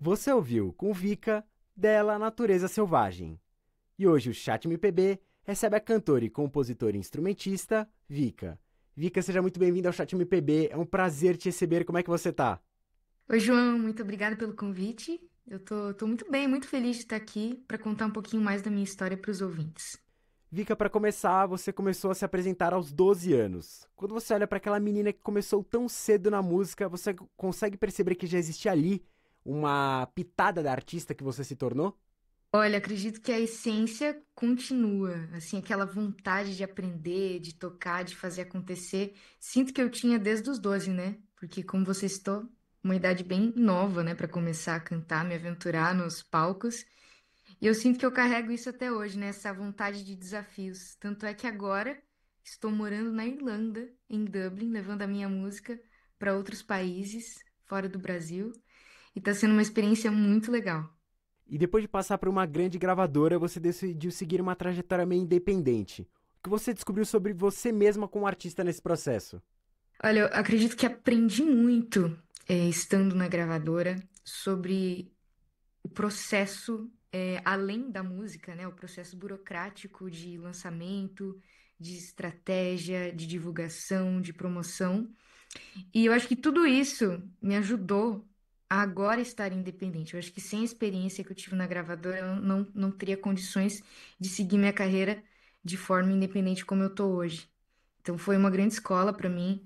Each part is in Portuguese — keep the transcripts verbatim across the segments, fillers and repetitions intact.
Você ouviu com Vika, dela Natureza Selvagem. E hoje o Chat M P B recebe a cantora e compositora e instrumentista Vika. Vika, seja muito bem-vinda ao Chat M P B, é um prazer te receber, como é que você tá? Oi, João, muito obrigada pelo convite. Eu tô, tô muito bem, muito feliz de estar aqui para contar um pouquinho mais da minha história para os ouvintes. Vika, para começar, você começou a se apresentar aos doze anos. Quando você olha para aquela menina que começou tão cedo na música, você consegue perceber que já existia ali uma pitada da artista que você se tornou? Olha, acredito que a essência continua, assim, aquela vontade de aprender, de tocar, de fazer acontecer. Sinto que eu tinha desde os doze, né? Porque, como você citou, uma idade bem nova, né, para começar a cantar, me aventurar nos palcos. E eu sinto que eu carrego isso até hoje, né? Essa vontade de desafios. Tanto é que agora estou morando na Irlanda, em Dublin, levando a minha música para outros países fora do Brasil. E está sendo uma experiência muito legal. E depois de passar por uma grande gravadora, você decidiu seguir uma trajetória meio independente. O que você descobriu sobre você mesma como artista nesse processo? Olha, eu acredito que aprendi muito, eh, estando na gravadora, sobre o processo, eh, além da música, né? O processo burocrático de lançamento, de estratégia, de divulgação, de promoção. E eu acho que tudo isso me ajudou a agora estar independente. Eu acho que sem a experiência que eu tive na gravadora, eu não, não teria condições de seguir minha carreira de forma independente como eu tô hoje. Então foi uma grande escola para mim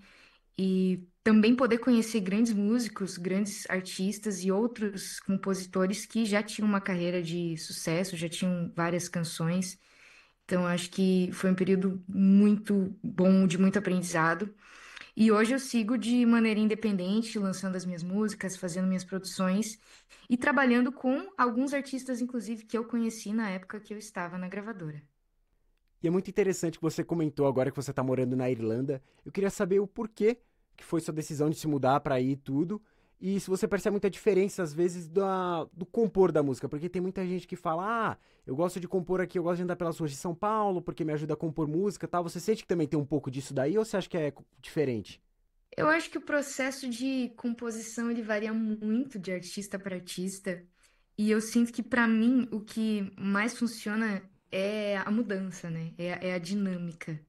e também poder conhecer grandes músicos, grandes artistas e outros compositores que já tinham uma carreira de sucesso, já tinham várias canções. Então acho que foi um período muito bom, de muito aprendizado. E hoje eu sigo de maneira independente, lançando as minhas músicas, fazendo minhas produções e trabalhando com alguns artistas, inclusive, que eu conheci na época que eu estava na gravadora. E é muito interessante que você comentou agora que você está morando na Irlanda. Eu queria saber o porquê que foi sua decisão de se mudar para aí e tudo. E se você percebe muita diferença, às vezes, da, do compor da música. Porque tem muita gente que fala, ah, eu gosto de compor aqui, eu gosto de andar pelas ruas de São Paulo, porque me ajuda a compor música e tal. Você sente que também tem um pouco disso daí ou você acha que é diferente? Eu acho que o processo de composição ele varia muito de artista para artista, e eu sinto que para mim o que mais funciona é a mudança, né? É, a- é a dinâmica.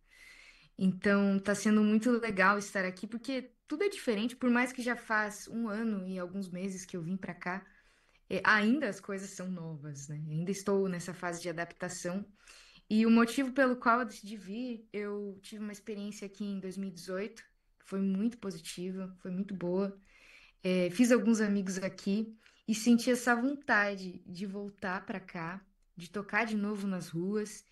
Então tá sendo muito legal estar aqui porque tudo é diferente, por mais que já faz um ano e alguns meses que eu vim para cá. É, ainda as coisas são novas, né? Ainda estou nessa fase de adaptação. E o motivo pelo qual eu decidi vir, eu tive uma experiência aqui em dois mil e dezoito, que foi muito positiva, foi muito boa. É, fiz alguns amigos aqui e senti essa vontade de voltar para cá, de tocar de novo nas ruas,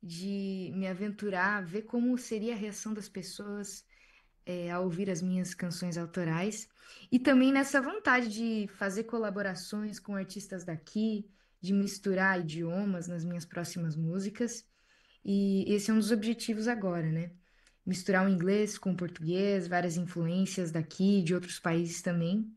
de me aventurar, ver como seria a reação das pessoas é, ao ouvir as minhas canções autorais e também nessa vontade de fazer colaborações com artistas daqui, de misturar idiomas nas minhas próximas músicas. E esse é um dos objetivos agora, né? Misturar o inglês com o português, várias influências daqui, de outros países também.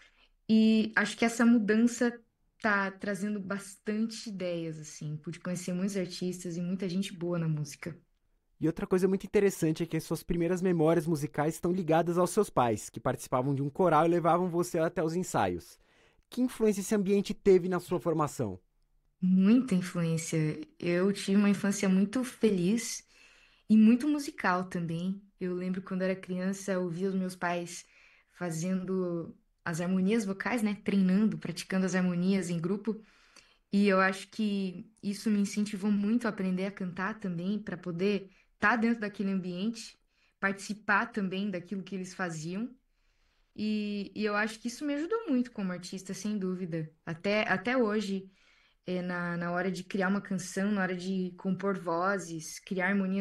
E acho que essa mudança tá trazendo bastante ideias, assim. Pude conhecer muitos artistas e muita gente boa na música. E outra coisa muito interessante é que as suas primeiras memórias musicais estão ligadas aos seus pais, que participavam de um coral e levavam você até os ensaios. Que influência esse ambiente teve na sua formação? Muita influência. Eu tive uma infância muito feliz e muito musical também. Eu lembro quando era criança, eu ouvia os meus pais fazendo as harmonias vocais, né? Treinando, praticando as harmonias em grupo. E eu acho que isso me incentivou muito a aprender a cantar também, para poder estar dentro daquele ambiente, participar também daquilo que eles faziam. E, e eu acho que isso me ajudou muito como artista, sem dúvida. Até, até hoje, é, na, na hora de criar uma canção, na hora de compor vozes, criar harmonias